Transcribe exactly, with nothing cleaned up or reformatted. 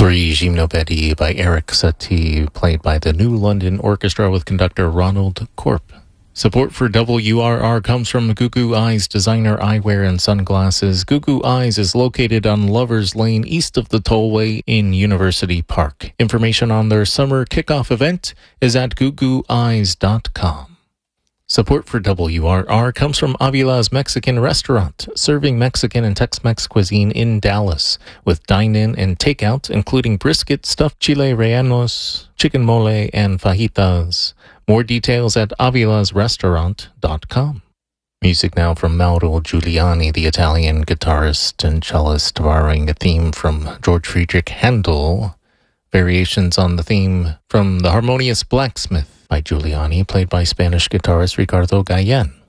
Brie Gymnopédie by Eric Satie, played by the New London Orchestra with conductor Ronald Corp. Support for W R R comes from Goo Goo Eyes Designer Eyewear and Sunglasses. Goo Goo Eyes is located on Lovers Lane east of the tollway in University Park. Information on their summer kickoff event is at goo goo eyes dot com. Support for W R R comes from Avila's Mexican Restaurant, serving Mexican and Tex-Mex cuisine in Dallas, with dine-in and takeout, including brisket, stuffed chile rellenos, chicken mole, and fajitas. More details at avilas restaurant dot com. Music now from Mauro Giuliani, the Italian guitarist and cellist, borrowing a theme from George Friedrich Handel. Variations on the theme from The Harmonious Blacksmith by Giuliani, played by Spanish guitarist Ricardo Gallen.